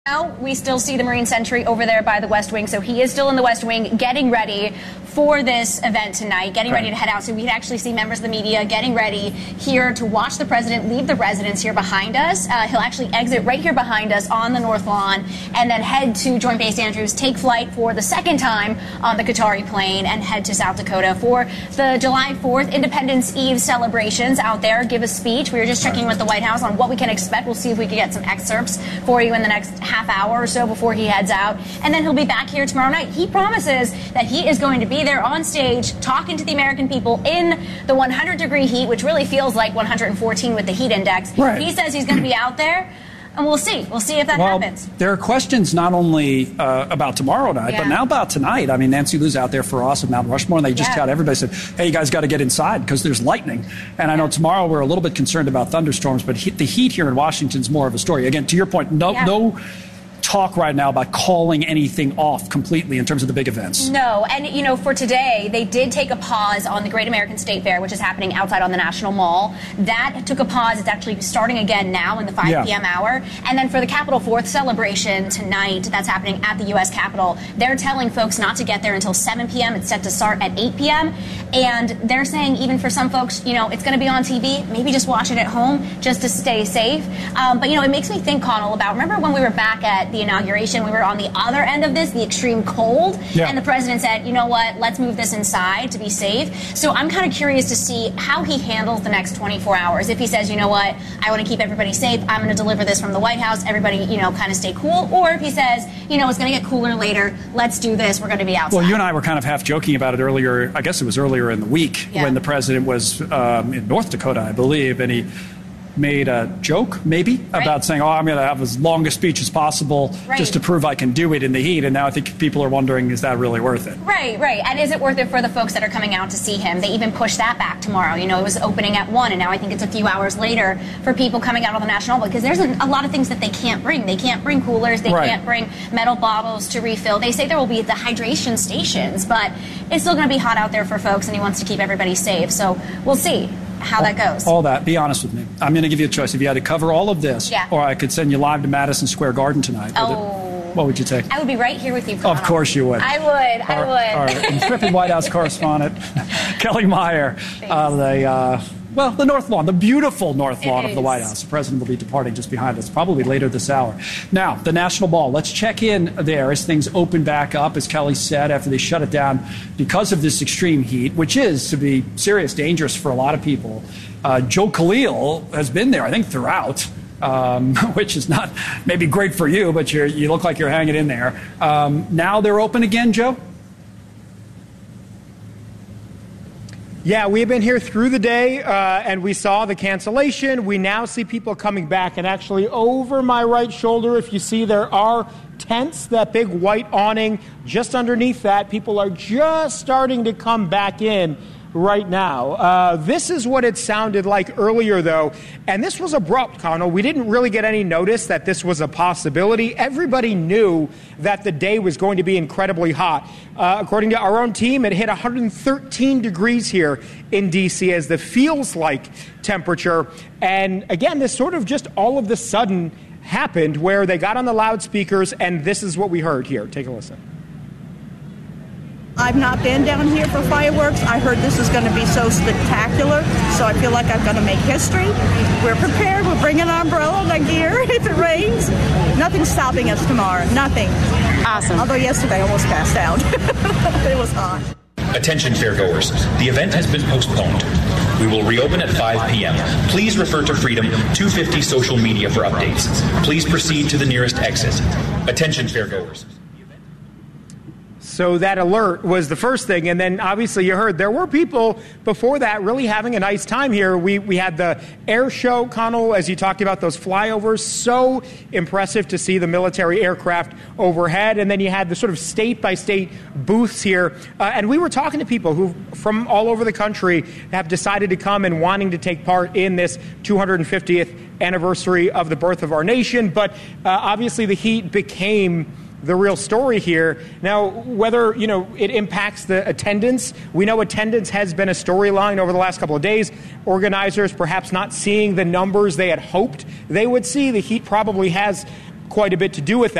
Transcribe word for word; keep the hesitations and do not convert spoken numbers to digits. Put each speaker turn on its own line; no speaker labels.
Now we still see the Marine Sentry over there by the West Wing, so he is still in the West Wing getting ready for this event tonight, getting ready to head out. So we can actually see members of the media getting ready here to watch the president leave the residence here behind us. Uh, he'll actually exit right here behind us on the North Lawn and then head to Joint Base Andrews, take flight for the second time on the Qatari plane and head to South Dakota for the July fourth Independence Eve celebrations out there, give a speech. We were just checking with the White House on what we can expect. We'll see if we can get some excerpts for you in the next half hour or so before he heads out. And then he'll be back here tomorrow night. He promises that he is going to be there on stage talking to the American people in the one hundred degree heat, which really feels like one hundred fourteen with the heat index.
Right.
He says he's going to be out there. And we'll see. We'll see if that
well,
happens.
There are questions not only uh, about tomorrow night,
yeah.
but now about tonight. I mean, Nancy Liu's out there for us at Mount Rushmore, and they just
yeah.
got everybody said, hey, you guys got to get inside because there's lightning. And I know tomorrow we're a little bit concerned about thunderstorms, but he, the heat here in Washington is more of a story. Again, to your point, no,
yeah.
no talk right now about calling anything off completely in terms of the big events.
No, and you know, for today, they did take a pause on the Great American State Fair, which is happening outside on the National Mall. That took a pause. It's actually starting again now in the five
Yeah.
p.m. hour. And then for the Capitol fourth celebration tonight, that's happening at the U S Capitol, they're telling folks not to get there until seven p.m. It's set to start at eight p.m. And they're saying even for some folks, you know, it's going to be on T V. Maybe just watch it at home just to stay safe. Um, but, you know, it makes me think, Connell, about, remember when we were back at the inauguration, we were on the other end of this, the extreme cold,
yeah.
and the president said, you know what, let's move this inside to be safe. So I'm kind of curious to see how he handles the next twenty-four hours. If he says, you know what, I want to keep everybody safe, I'm going to deliver this from the White House, everybody, you know, kind of stay cool. Or if he says, you know, it's going to get cooler later, let's do this, we're going to be outside.
Well, you and I were kind of half joking about it earlier, I guess it was earlier in the week
yeah.
when the president was um, in North Dakota, I believe, and he made a joke, maybe,
right.
about saying, oh, I'm going to have as long a speech as possible
right.
just to prove I can do it in the heat. And now I think people are wondering, is that really worth it?
Right, right. And is it worth it for the folks that are coming out to see him? They even pushed that back tomorrow. You know, it was opening at one, and now I think it's a few hours later for people coming out on the National Mall, because there's a, a lot of things that they can't bring. They can't bring coolers. They
right.
can't bring metal bottles to refill. They say there will be the hydration stations, but it's still going to be hot out there for folks, and he wants to keep everybody safe. So we'll see how
all,
that goes.
All that. Be honest with me. I'm going to give you a choice. If you had to cover all of this,
yeah.
or I could send you live to Madison Square Garden tonight.
Oh.
What would you take?
I would be right here with you, Connell.
Of course you would.
I would.
Our,
I would.
Our intrepid White House correspondent, Kelly Meyer, uh, the, uh, well, the North Lawn, the beautiful North Lawn of the White House. The president will be departing just behind us, probably later this hour. Now, the National Mall. Let's check in there as things open back up, as Kelly said, after they shut it down because of this extreme heat, which is, to be serious, dangerous for a lot of people. Uh, Joe Khalil has been there, I think, throughout. Um, which is not maybe great for you, but you're, you look like you're hanging in there. Um, now they're open again, Joe?
Yeah, we've been here through the day, uh, and we saw the cancellation. We now see people coming back, and actually over my right shoulder, if you see, there are tents, that big white awning just underneath that. People are just starting to come back in right now. Uh, this is what it sounded like earlier, though, and this was abrupt, Connell. We didn't really get any notice that this was a possibility. Everybody knew that the day was going to be incredibly hot. Uh, according to our own team, it hit one hundred thirteen degrees here in D C as the feels-like temperature. And again, this sort of just all of the sudden happened where they got on the loudspeakers, and this is what we heard here. Take a listen.
I've not been down here for fireworks. I heard this is going to be so spectacular, so I feel like I'm going to make history. We're prepared. We're bringing our umbrella and our gear if it rains. Nothing's stopping us tomorrow. Nothing.
Awesome.
Although yesterday I almost passed out. It was hot.
Attention fairgoers. The event has been postponed. We will reopen at five p.m. Please refer to Freedom two fifty social media for updates. Please proceed to the nearest exit. Attention fairgoers.
So that alert was the first thing, and then obviously you heard there were people before that really having a nice time here. We we had the air show, Connell, as you talked about those flyovers. So impressive to see the military aircraft overhead, and then you had the sort of state-by-state booths here. Uh, and we were talking to people who from all over the country have decided to come and wanting to take part in this two hundred fiftieth anniversary of the birth of our nation. But uh, obviously the heat became the real story here. Now, whether, you know, it impacts the attendance, we know attendance has been a storyline over the last couple of days. Organizers perhaps not seeing the numbers they had hoped they would see. The heat probably has quite a bit to do with that.